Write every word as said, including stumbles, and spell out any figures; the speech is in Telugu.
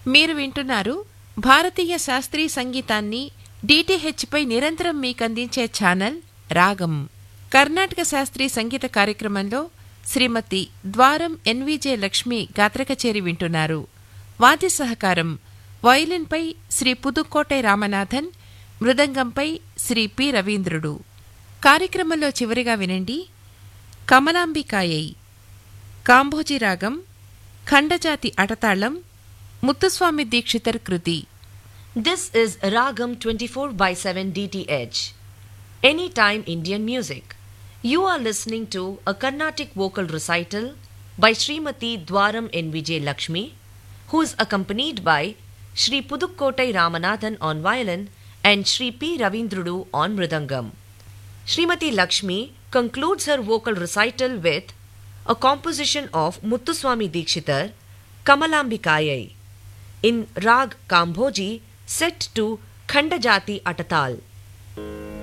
మీరు వింటున్నారు భారతీయ శాస్త్రీయ సంగీతాన్ని డిటిహెచ్ పై నిరంతరం మీకందించే ఛానల్ రాగం. కర్ణాటక శాస్త్రీయ సంగీత కార్యక్రమంలో శ్రీమతి ద్వారం ఎన్విజే లక్ష్మి గాత్రకచేరి వింటున్నారు. వాద్య సహకారం వయలిన్పై శ్రీ పుదుక్కోటై రామనాథన్, మృదంగంపై శ్రీ పి రవీంద్రుడు. కార్యక్రమంలో చివరిగా వినండి కమలాంబికాయై, కాంభోజి రాగం, ఖండజాతి అటతాళం, ముత్తుస్వామి దీక్షితర్ కృతి. This is Ragam twenty-four by seven D T H, Anytime Indian Music. You are listening to a Carnatic vocal recital by Srimati Dwaram N V J Lakshmi, who is accompanied by Shri Pudukkotai Ramanathan on violin and Shri P. Ravindrudu on mridangam. Srimati Lakshmi concludes her vocal recital with a composition of Muthuswami Dikshitar, Kamalambikayai, in Rag Kambhoji, set to Khandajati Atatal.